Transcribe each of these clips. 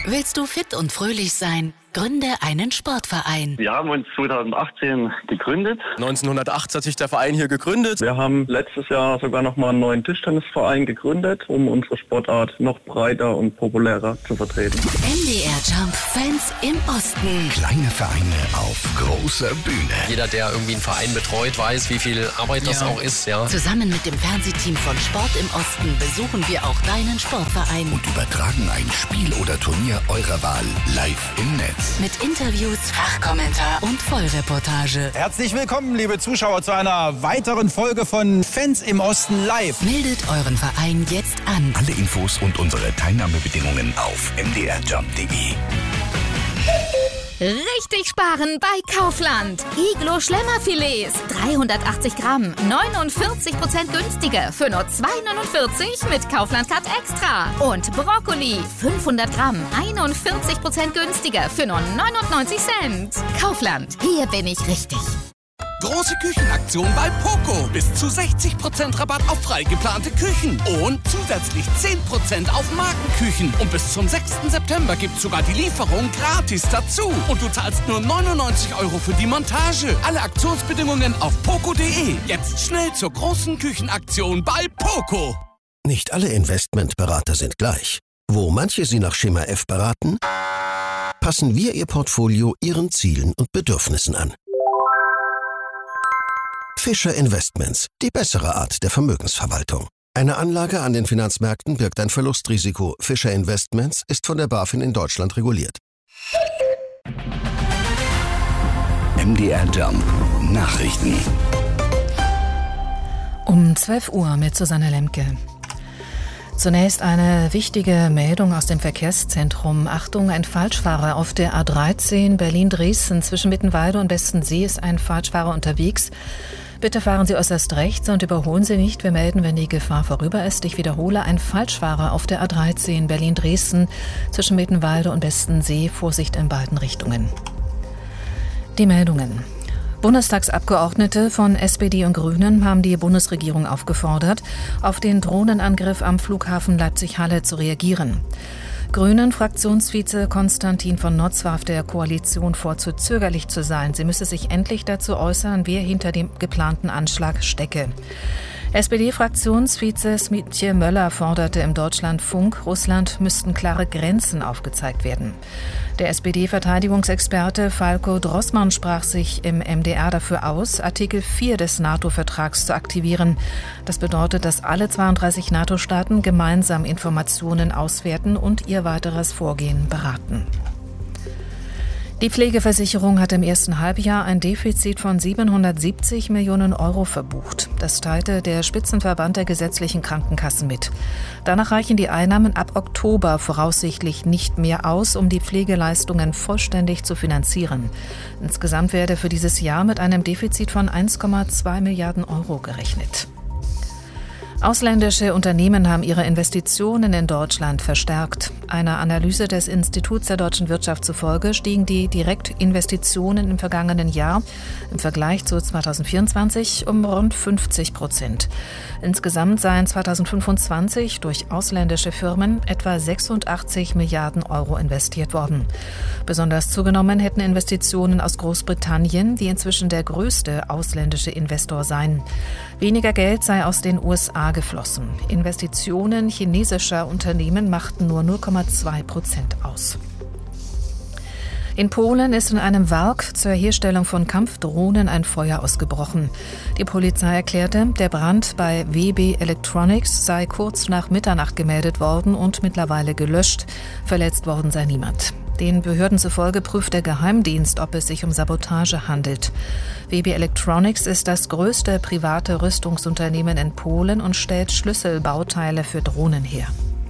Willst du fit und fröhlich sein? Gründe einen Sportverein. Wir haben uns 2018 gegründet. 1908 hat sich der Verein hier gegründet. Wir haben letztes Jahr sogar nochmal einen neuen Tischtennisverein gegründet, um unsere Sportart noch breiter und populärer zu vertreten. MDR Jump Fans im Osten. Kleine Vereine auf großer Bühne. Jeder, der irgendwie einen Verein betreut, weiß, wie viel Arbeit das auch ist. Ja. Zusammen mit dem Fernsehteam von Sport im Osten besuchen wir auch deinen Sportverein. Und übertragen ein Spiel oder Turnier eurer Wahl live im Netz. Mit Interviews, Fachkommentar und Vollreportage. Herzlich willkommen, liebe Zuschauer, zu einer weiteren Folge von Fans im Osten live. Meldet euren Verein jetzt an. Alle Infos und unsere Teilnahmebedingungen auf mdrjump.de. Richtig sparen bei Kaufland. Iglo Schlemmerfilets, 380 Gramm, 49% günstiger für nur 2,49 mit Kaufland Card Extra. Und Brokkoli, 500 Gramm, 41% günstiger für nur 99 Cent. Kaufland, hier bin ich richtig. Große Küchenaktion bei Poco. Bis zu 60% Rabatt auf frei geplante Küchen. Und zusätzlich 10% auf Markenküchen. Und bis zum 6. September gibt's sogar die Lieferung gratis dazu. Und du zahlst nur 99 € für die Montage. Alle Aktionsbedingungen auf poco.de. Jetzt schnell zur großen Küchenaktion bei Poco. Nicht alle Investmentberater sind gleich. Wo manche Sie nach Schema F beraten, passen wir Ihr Portfolio Ihren Zielen und Bedürfnissen an. Fischer Investments, die bessere Art der Vermögensverwaltung. Eine Anlage an den Finanzmärkten birgt ein Verlustrisiko. Fischer Investments ist von der BaFin in Deutschland reguliert. MDR Jump Nachrichten. Um 12 Uhr mit Susanne Lemke. Zunächst eine wichtige Meldung aus dem Verkehrszentrum. Achtung, ein Falschfahrer auf der A13 Berlin-Dresden. Zwischen Mittenwalde und Bestensee ist ein Falschfahrer unterwegs. Bitte fahren Sie äußerst rechts und überholen Sie nicht. Wir melden, wenn die Gefahr vorüber ist. Ich wiederhole, ein Falschfahrer auf der A13 Berlin-Dresden. Zwischen Mittenwalde und Bestensee. Vorsicht in beiden Richtungen. Die Meldungen. Bundestagsabgeordnete von SPD und Grünen haben die Bundesregierung aufgefordert, auf den Drohnenangriff am Flughafen Leipzig-Halle zu reagieren. Grünen-Fraktionsvize Konstantin von Notz warf der Koalition vor, zu zögerlich zu sein. Sie müsse sich endlich dazu äußern, wer hinter dem geplanten Anschlag stecke. SPD-Fraktionsvize Smietje Möller forderte im Deutschlandfunk, Russland müssten klare Grenzen aufgezeigt werden. Der SPD-Verteidigungsexperte Falko Drossmann sprach sich im MDR dafür aus, Artikel 4 des NATO-Vertrags zu aktivieren. Das bedeutet, dass alle 32 NATO-Staaten gemeinsam Informationen auswerten und ihr weiteres Vorgehen beraten. Die Pflegeversicherung hat im ersten Halbjahr ein Defizit von 770 Millionen € verbucht. Das teilte der Spitzenverband der gesetzlichen Krankenkassen mit. Danach reichen die Einnahmen ab Oktober voraussichtlich nicht mehr aus, um die Pflegeleistungen vollständig zu finanzieren. Insgesamt werde für dieses Jahr mit einem Defizit von 1,2 Milliarden € gerechnet. Ausländische Unternehmen haben ihre Investitionen in Deutschland verstärkt. Einer Analyse des Instituts der deutschen Wirtschaft zufolge stiegen die Direktinvestitionen im vergangenen Jahr im Vergleich zu 2024 um rund 50%. Insgesamt seien 2025 durch ausländische Firmen etwa 86 Milliarden € investiert worden. Besonders zugenommen hätten Investitionen aus Großbritannien, die inzwischen der größte ausländische Investor seien. Weniger Geld sei aus den USA geflossen. Investitionen chinesischer Unternehmen machten nur 0,2% aus. In Polen ist in einem Werk zur Herstellung von Kampfdrohnen ein Feuer ausgebrochen. Die Polizei erklärte, der Brand bei WB Electronics sei kurz nach Mitternacht gemeldet worden und mittlerweile gelöscht. Verletzt worden sei niemand. Den Behörden zufolge prüft der Geheimdienst, ob es sich um Sabotage handelt. WB Electronics ist das größte private Rüstungsunternehmen in Polen und stellt Schlüsselbauteile für Drohnen her.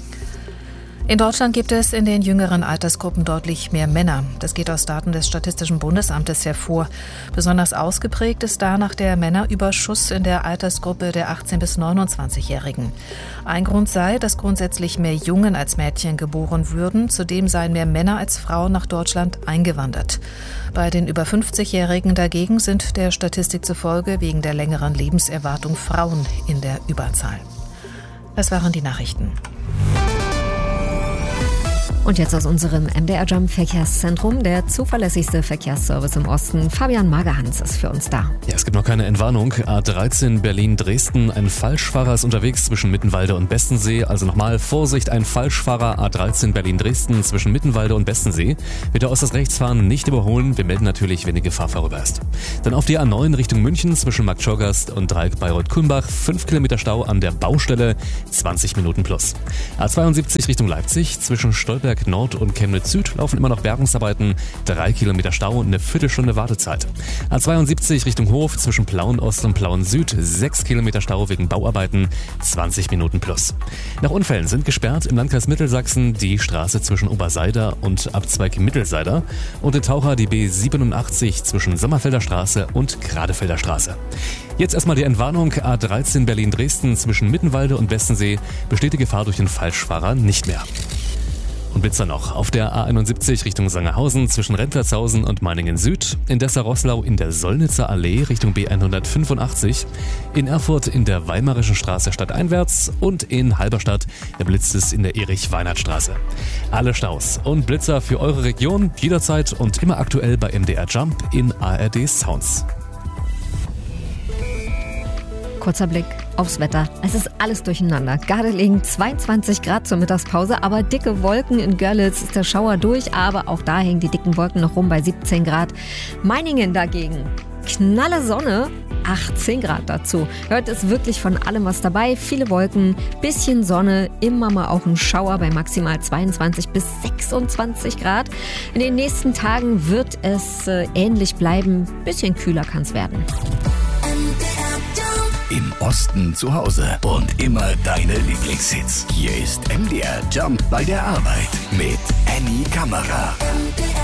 In Deutschland gibt es in den jüngeren Altersgruppen deutlich mehr Männer. Das geht aus Daten des Statistischen Bundesamtes hervor. Besonders ausgeprägt ist danach der Männerüberschuss in der Altersgruppe der 18- bis 29-Jährigen. Ein Grund sei, dass grundsätzlich mehr Jungen als Mädchen geboren würden. Zudem seien mehr Männer als Frauen nach Deutschland eingewandert. Bei den über 50-Jährigen dagegen sind der Statistik zufolge wegen der längeren Lebenserwartung Frauen in der Überzahl. Das waren die Nachrichten. Und jetzt aus unserem MDR Jump Verkehrszentrum, der zuverlässigste Verkehrsservice im Osten. Fabian Magerhans ist für uns da. Ja, es gibt noch keine Entwarnung. A13 Berlin-Dresden. Ein Falschfahrer ist unterwegs zwischen Mittenwalde und Bestensee. Also nochmal Vorsicht, ein Falschfahrer A13 Berlin-Dresden zwischen Mittenwalde und Bestensee. Bitte aus das Rechtsfahren nicht überholen. Wir melden natürlich, wenn die Gefahr vorüber ist. Dann auf die A9 Richtung München zwischen Marktschorgast und Dreieck Bayreuth-Kulmbach. 5 Kilometer Stau an der Baustelle, 20 Minuten plus. A72 Richtung Leipzig zwischen Stolberg Nord und Chemnitz Süd laufen immer noch Bergungsarbeiten, 3 Kilometer Stau und eine Viertelstunde Wartezeit. A72 Richtung Hof zwischen Plauen Ost und Plauen Süd, 6 Kilometer Stau wegen Bauarbeiten, 20 Minuten plus. Nach Unfällen sind gesperrt im Landkreis Mittelsachsen die Straße zwischen Oberseider und Abzweig Mittelseider und in Taucher die B87 zwischen Sommerfelder Straße und Gradefelder Straße. Jetzt erstmal die Entwarnung. A13 Berlin-Dresden zwischen Mittenwalde und Bestensee besteht die Gefahr durch den Falschfahrer nicht mehr. Und Blitzer noch. Auf der A71 Richtung Sangerhausen zwischen Rentlershausen und Meiningen Süd, in Dessau-Roßlau in der Sollnitzer Allee Richtung B185, in Erfurt in der Weimarischen Straße stadteinwärts und in Halberstadt blitzt es in der Erich-Weinert-Straße. Alle Staus und Blitzer für eure Region jederzeit und immer aktuell bei MDR Jump in ARD Sounds. Kurzer Blick aufs Wetter. Es ist alles durcheinander. Gardelegen 22 Grad zur Mittagspause, aber dicke Wolken. In Görlitz ist der Schauer durch, aber auch da hängen die dicken Wolken noch rum bei 17 Grad. Meiningen dagegen, knalle Sonne, 18 Grad dazu. Heute ist wirklich von allem was dabei. Viele Wolken, bisschen Sonne, immer mal auch ein Schauer bei maximal 22 bis 26 Grad. In den nächsten Tagen wird es ähnlich bleiben. Bisschen kühler kann es werden. Im Osten zu Hause und immer deine Lieblingshits. Hier ist MDR Jump bei der Arbeit mit Annie Kammerer.